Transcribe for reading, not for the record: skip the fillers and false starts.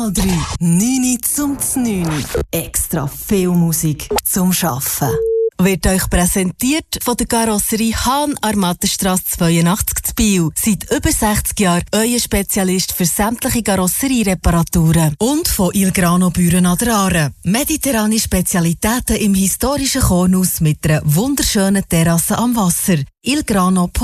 3x3. 9 zum 9. Extra viel Musik zum Schaffen. Wird euch präsentiert von der Karosserie Hahn Armatenstrasse 82 zu Biel. Seit über 60 Jahren euer Spezialist für sämtliche Karosseriereparaturen. Und von Il Grano Büren an der Aare. Mediterrane Spezialitäten im historischen Kornhaus mit einer wunderschönen Terrasse am Wasser. ilgrano.ch